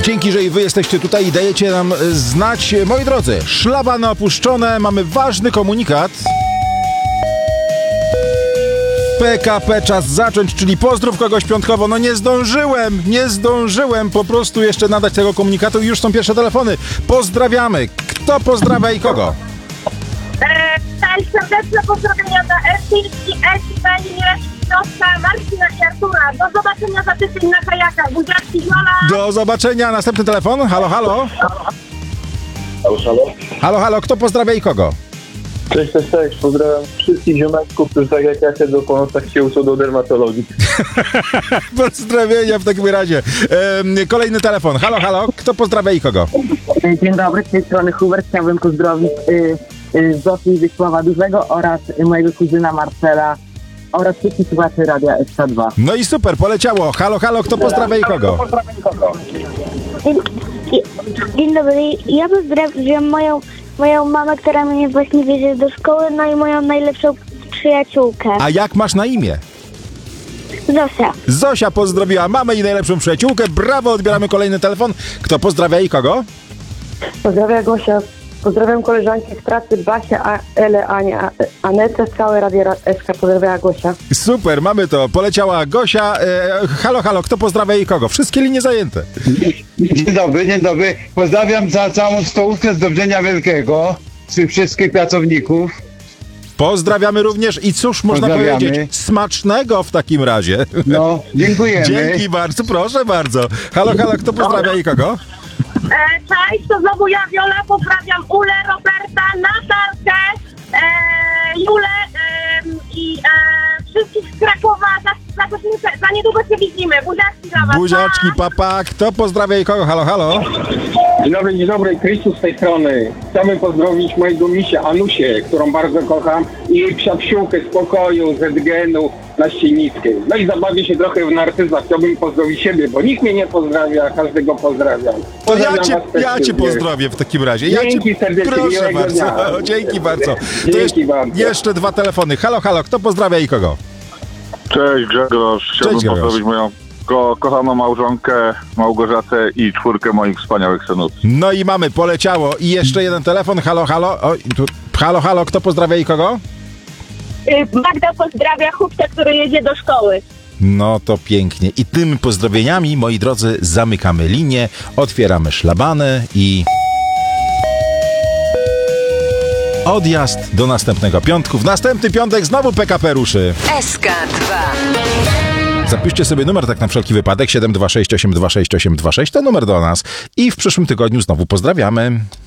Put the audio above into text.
Dzięki, że i wy jesteście tutaj i dajecie nam znać. Moi drodzy, szlabany opuszczone, mamy ważny komunikat. PKP czas zacząć, czyli pozdrów kogoś piątkowo. No nie zdążyłem po prostu jeszcze nadać tego komunikatu i już są pierwsze telefony. Pozdrawiamy. Kto pozdrawia i kogo? Cześć, serdeczne pozdrowienia dla Esi, Pani, Piotra, Marcina i Artura. Do zobaczenia za tydzień na kajakach. Buziaczki, Jola. Do zobaczenia. Następny telefon. Halo, halo. Halo, kto pozdrawia i kogo? Cześć. Pozdrawiam wszystkich ziomeczków, którzy tak jak ja siedzą po nocach się uczą do dermatologii. Pozdrowienia w takim razie. Kolejny telefon. Halo, kto pozdrawia i kogo? Dzień dobry, z tej strony Hubert. Chciałbym pozdrowić Zosię i Wiesława Dużego oraz mojego kuzyna Marcela oraz wszystkich słuchaczy Radia SK2. No i super, poleciało. Halo, kto pozdrawia i kogo? Dzień dobry, ja pozdrawiam moją mamę, która mnie właśnie wiezie do szkoły, no i moją najlepszą przyjaciółkę. A jak masz na imię? Zosia. Zosia pozdrowiła mamę i najlepszą przyjaciółkę. Brawo, odbieramy kolejny telefon. Kto pozdrawia i kogo? Pozdrawiam Gosia. Pozdrawiam koleżanki z pracy Basię, Elę, Anię, Anetę, całe Radio SK. Pozdrawiam Gosia. Super, mamy to. Poleciała Gosia. Halo, kto pozdrawia i kogo? Wszystkie linie zajęte. Dzień dobry. Pozdrawiam za całą stołówkę z Dobrzenia Wielkiego, wszystkich pracowników. Pozdrawiamy również i cóż można powiedzieć? Smacznego w takim razie. No, dziękujemy. Dzięki bardzo, proszę bardzo. Halo, kto pozdrawia i kogo? Cześć, to znowu ja, Wiola. Pozdrawiam Ulę, Roberta, Natalkę, Julę i wszystkich z Krakowa. Za niedługo się widzimy. Buziaczki dla was. Buziaczki, papa. Kto pozdrawia i kogo? Halo. Dzień dobry, Krzysztof z tej strony. Chciałbym pozdrowić mojego misia Anusię, którą bardzo kocham, i jej psiapsiółkę z pokoju, z Edgenu na Ścienickiej. No i zabawię się trochę w narcyza. Chciałbym pozdrowić siebie, bo nikt mnie nie pozdrawia, każdego pozdrawiam. Ja cię pozdrowię w takim razie. Dzięki serdecznie. Proszę bardzo. Dzięki bardzo. Jeszcze dwa telefony. Halo, kto pozdrawia i kogo? Cześć, Grzegorz. Chciałbym pozdrowić moją kochaną małżonkę Małgorzatę i 4 moich wspaniałych synów. No i mamy, poleciało. I jeszcze jeden telefon. Halo, kto pozdrawia i kogo? Magda pozdrawia chłopca, który jedzie do szkoły. No to pięknie. I tymi pozdrowieniami, moi drodzy, zamykamy linię, otwieramy szlabany i odjazd do następnego piątku. W następny piątek znowu PKP ruszy. SK2. Zapiszcie sobie numer tak na wszelki wypadek 726 826 826, to numer do nas. I w przyszłym tygodniu znowu pozdrawiamy.